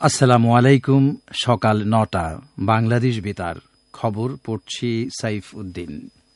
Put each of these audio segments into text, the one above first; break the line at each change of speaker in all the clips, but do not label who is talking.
আসসালামু আলাইকুম। সকাল ৯টা বাংলাদেশ বেতার খবর পড়ছি সাইফ উদ্দিন।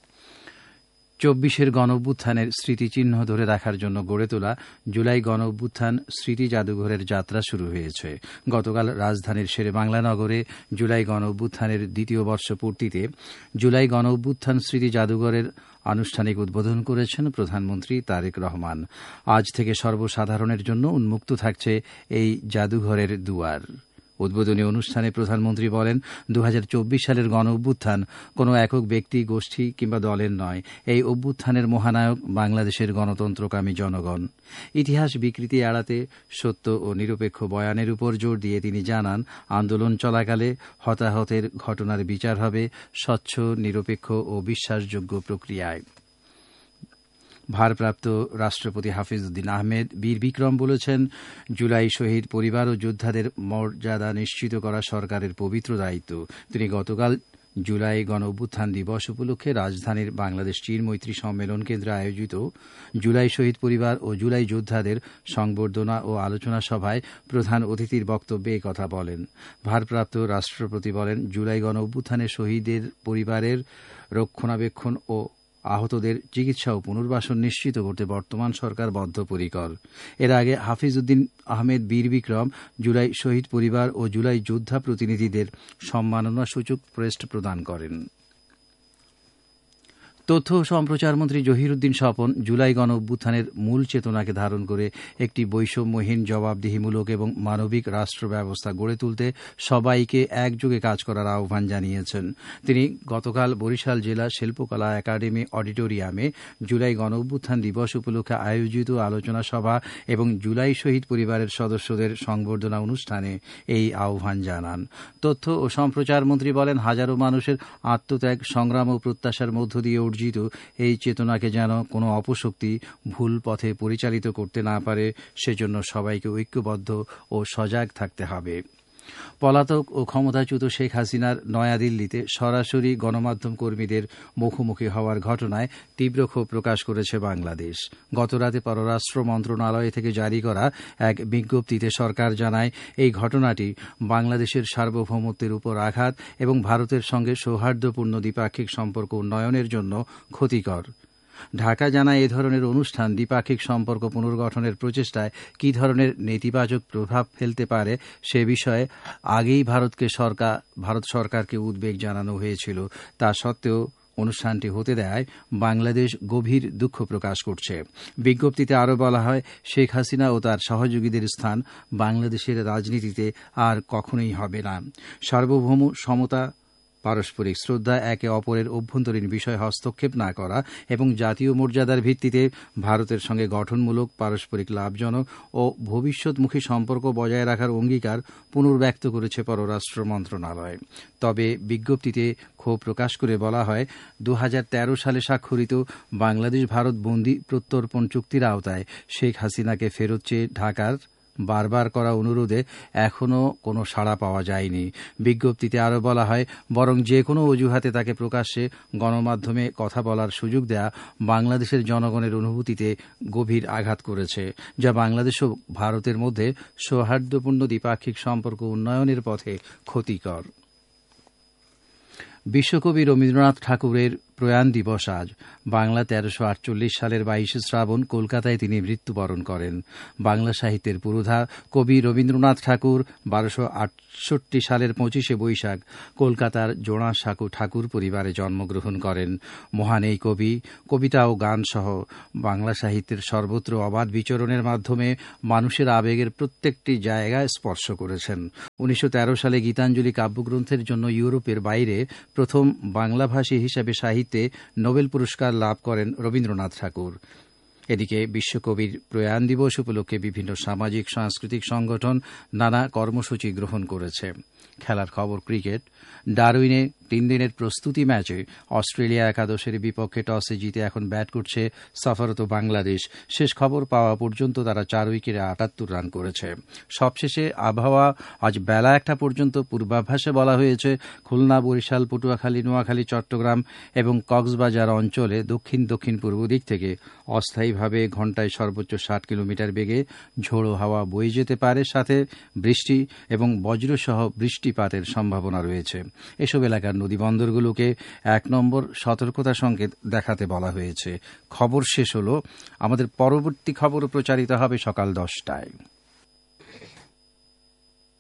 ২৪-এর গণঅভ্যুত্থানের স্মৃতিচিহ্ন ধরে রাখার জন্য গড়ে তোলা জুলাই গণঅভ্যুত্থান স্মৃতি জাদুঘরের যাত্রা শুরু হয়েছে। গতকাল রাজধানীর শেরেবাংলা নগরে জুলাই গণঅভ্যুত্থানের দ্বিতীয় বর্ষপূর্তিতে জুলাই গণঅভ্যুত্থান স্মৃতি জাদুঘরের আনুষ্ঠানিক উদ্বোধন করেছেন প্রধানমন্ত্রী তারেক রহমান। আজ থেকে সর্বসাধারণের জন্য উন্মুক্ত থাকছে এই জাদুঘরের দুয়ার। উদ্বোধনী অনুষ্ঠানে প্রধানমন্ত্রী বলেন, ২০২৪ সালের গণঅভ্যুত্থান কোনো একক ব্যক্তি, গোষ্ঠী কিংবা দলের নয়। এই অভ্যুত্থানের মহানায়ক বাংলাদেশের গণতন্ত্রকামী জনগণ। ইতিহাস বিকৃতি এড়াতে সত্য ও নিরপেক্ষ বয়ানের উপর জোর দিয়ে তিনি জানান, আন্দোলন চলাকালে হতাহতের ঘটনার বিচার হবে স্বচ্ছ, নিরপেক্ষ ও বিশ্বাসযোগ্য প্রক্রিয়ায়। ভারপ্রাপ্ত রাষ্ট্রপতি হাফিজ উদ্দিন আহমেদ বীর বিক্রম বলেছেন, জুলাই শহীদ পরিবার ও যোদ্ধাদের মর্যাদা নিশ্চিত করা সরকারের পবিত্র দায়িত্ব। তিনি গতকাল জুলাই গণঅভ্যুত্থান দিবস উপলক্ষে রাজধানীর বাংলাদেশ চীন মৈত্রী সম্মেলন কেন্দ্রে আয়োজিত জুলাই শহীদ পরিবার ও জুলাই যোদ্ধাদের সংবর্ধনা ও আলোচনা সভায় প্রধান অতিথির বক্তব্যে একথা বলেন। ভারপ্রাপ্ত রাষ্ট্রপতি বলেন, জুলাই গণঅভ্যুত্থানে শহীদের পরিবারের রক্ষণাবেক্ষণ ও আহতদের চিকিৎসা ও পুনর্বাসন নিশ্চিত করতে বর্তমান সরকার বদ্ধপরিকর। এর আগে হাফিজ উদ্দিন আহমেদ বীর বিক্রম জুলাই শহীদ পরিবার ও জুলাই যোদ্ধা প্রতিনিধিদের সম্মাননাসূচক ক্রেস্ট প্রদান করেন। তথ্য ও সম্প্রচারমন্ত্রী জহিরুদ্দিন স্বপন জুলাই গণঅভ্যুত্থানের মূল চেতনাকে ধারণ করে একটি বৈষম্যহীন, জবাবদিহিমূলক এবং মানবিক রাষ্ট্র ব্যবস্থা গড়ে তুলতে সবাইকে একযোগে কাজ করার আহ্বান জানিয়েছেন। তিনি গতকাল বরিশাল জেলা শিল্পকলা একাডেমি অডিটোরিয়ামে জুলাই গণঅভ্যুত্থান দিবস উপলক্ষে আয়োজিত আলোচনা সভা এবং জুলাই শহীদ পরিবারের সদস্যদের সংবর্ধনা অনুষ্ঠানে এই আহ্বান জানান। তথ্য ও সম্প্রচারমন্ত্রী বলেন, হাজারো মানুষের আত্মত্যাগ, সংগ্রাম ও প্রত্যাশার মধ্য দিয়ে অর্জিত এই চেতনাকে যেন কোনো অপশক্তি ভুল পথে পরিচালিত করতে না পারে, সেজন্য সবাইকে ঐক্যবদ্ধ ও সজাগ থাকতে হবে। পলাতক ও ক্ষমতাচ্যুত শেখ হাসিনার নয়াদিল্লিতে সরাসরি গণমাধ্যম কর্মীদের মুখোমুখি হওয়ার ঘটনায় তীব্র ক্ষোভ প্রকাশ করেছে বাংলাদেশ। গতরাতে পররাষ্ট্র মন্ত্রণালয় থেকে জারি করা এক বিজ্ঞপ্তিতে সরকার জানায়, এই ঘটনাটি বাংলাদেশের সার্বভৌমত্বের উপর আঘাত এবং ভারতের সঙ্গে সৌহার্দ্যপূর্ণ দ্বিপাক্ষিক সম্পর্ক উন্নয়নের জন্য ক্ষতিকর। ঢাকা জানায়, এ ধরনের অনুষ্ঠান দ্বিপাক্ষিক সম্পর্ক পুনর্গঠনের প্রচেষ্টায় কী ধরনের নেতিবাচক প্রভাব ফেলতে পারে সে বিষয়ে আগেই ভারত সরকারকে উদ্বেগ জানানো হয়েছিল। তা সত্ত্বেও অনুষ্ঠানটি হতে দেয় বাংলাদেশ গভীর দুঃখ প্রকাশ করছে। বিজ্ঞপ্তিতে আরও বলা হয়, শেখ হাসিনা ও তার সহযোগীদের স্থান বাংলাদেশের রাজনীতিতে আর কখনোই হবে না। সার্বভৌম সমতা, পারস্পরিক শ্রদ্ধা, একে অপরের অভ্যন্তরীণ বিষয়ে হস্তক্ষেপ না করা এবং জাতীয় মর্যাদার ভিত্তিতে ভারতের সঙ্গে গঠনমূলক, পারস্পরিক লাভজনক ও ভবিষ্যৎমুখী সম্পর্ক বজায় রাখার অঙ্গীকার পুনর্ব্যক্ত করেছে পররাষ্ট্র মন্ত্রণালয়। তবে বিজ্ঞপ্তিতে ক্ষোভ প্রকাশ করে বলা হয়, ২০১৩ সালে স্বাক্ষরিত বাংলাদেশ ভারত বন্দি প্রত্যর্পণ চুক্তির আওতায় শেখ হাসিনাকে ফেরত চেয়ে ঢাকার বারবার করা অনুরোধে এখনও কোনো সাড়া পাওয়া যায়নি। বিজ্ঞপ্তিতে আরও বলা হয়, বরং যে কোনো অজুহাতে তাকে প্রকাশ্যে গণমাধ্যমে কথা বলার সুযোগ দেয়া বাংলাদেশের জনগণের অনুভূতিতে গভীর আঘাত করেছে, যা বাংলাদেশ ও ভারতের মধ্যে সৌহার্দ্যপূর্ণ দ্বিপাক্ষিক সম্পর্ক উন্নয়নের পথে ক্ষতিকর। বিশ্বকবি রবীন্দ্রনাথ ঠাকুরের প্রয়াণ দিবস আজ। বাংলা ১৩৪৮ সালের ২২ শ্রাবণ কলকাতায় তিনি মৃত্যুবরণ করেন। বাংলা সাহিত্যের পুরোধা কবি রবীন্দ্রনাথ ঠাকুর ১২৬৮ সালের ২৫ বৈশাখ কলকাতার জোড়াসাঁকো ঠাকুর পরিবারে জন্মগ্রহণ করেন। মহান এই কবি কবিতা ও গান সহ বাংলা সাহিত্যের সর্বত্র অবাধ বিচরণের মাধ্যমে মানুষের আবেগের প্রত্যেকটি জায়গায় স্পর্শ করেছেন। ১৯১৩ সালে গীতাঞ্জলি কাব্যগ্রন্থের জন্য ইউরোপের বাইরে প্রথম বাংলাভাষী হিসেবে সাহিত্যে নোবেল পুরস্কার লাভ করেন রবীন্দ্রনাথ ঠাকুর। এদিকে বিশ্বকবির প্রয়াণ দিবস উপলক্ষে বিভিন্ন সামাজিক সাংস্কৃতিক সংগঠন নানা কর্মসূচি গ্রহণ করেছে। খেলার খবর, ক্রিকেট। ডারউইনে ৩ দিনের প্রস্তুতি ম্যাচে অস্ট্রেলিয়া একাদশের বিপক্ষে টসে জিতে এখন ব্যাট করছে সফররত বাংলাদেশ। শেষ খবর পাওয়া পর্যন্ত তারা ৪ উইকেটে ৭৮ রান করেছে। সবশেষে আবহাওয়া। আজ বেলা ১টা পর্যন্ত পূর্বাভাসে বলা হয়েছে, খুলনা, বরিশাল, পটুয়াখালী, নোয়াখালী, চট্টগ্রাম এবং কক্সবাজার অঞ্চলে দক্ষিণ দক্ষিণ পূর্ব দিক থেকে অস্থায়ী একইভাবে ঘণ্টায় সর্বোচ্চ 60 কিলোমিটার বেগে ঝোড়ো হাওয়া বয়ে যেতে পারে, সাথে বৃষ্টি এবং বজ্রসহ বৃষ্টিপাতের সম্ভাবনা রয়েছে। এসব এলাকার নদীবন্দরগুলোকে 1 নম্বর সতর্কতা সংকেত দেখাতে বলা হয়েছে। খবর শেষ হল। আমাদের পরবর্তী খবরও প্রচারিত হবে সকাল 10টায়।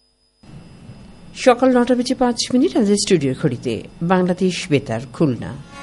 সকাল 9টা বেজে 5 মিনিট। আজ স্টুডিওর ঘড়িতে বাংলাদেশ বেতার খুলনা।